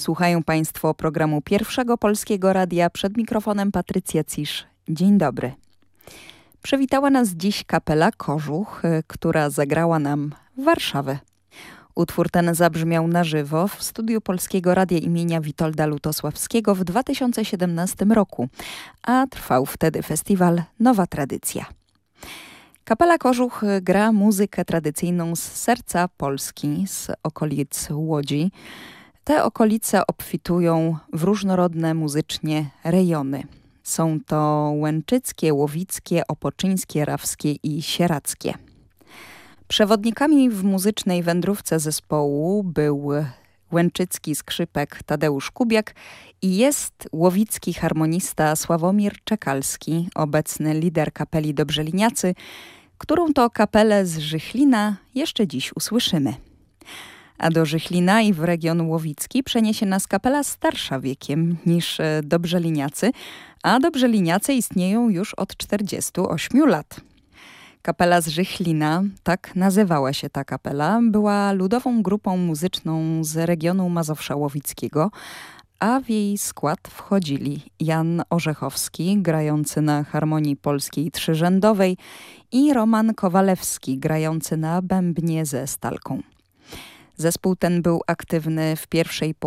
Słuchają Państwo programu Pierwszego Polskiego Radia. Przed mikrofonem Patrycja Cisz. Dzień dobry. Przywitała nas dziś kapela Kożuch, która zagrała nam Warszawę. Utwór ten zabrzmiał na żywo w studiu Polskiego Radia imienia Witolda Lutosławskiego w 2017 roku, a trwał wtedy festiwal Nowa Tradycja. Kapela Kożuch gra muzykę tradycyjną z serca Polski, z okolic Łodzi. Te okolice obfitują w różnorodne muzycznie rejony. Są to łęczyckie, łowickie, opoczyńskie, rawskie i sieradzkie. Przewodnikami w muzycznej wędrówce zespołu był łęczycki skrzypek Tadeusz Kubiak i jest łowicki harmonista Sławomir Czekalski, obecny lider kapeli Dobrzeliniacy, którą to kapelę z Żychlina jeszcze dziś usłyszymy. A do Żychlina i w region łowicki przeniesie nas kapela starsza wiekiem niż Dobrzeliniacy, a Dobrzeliniacy istnieją już od 48 lat. Kapela z Żychlina, tak nazywała się ta kapela, była ludową grupą muzyczną z regionu Mazowsza Łowickiego, a w jej skład wchodzili Jan Orzechowski, grający na harmonii polskiej trzyrzędowej, i Roman Kowalewski, grający na bębnie ze stalką. Zespół ten był aktywny w pierwszej połowie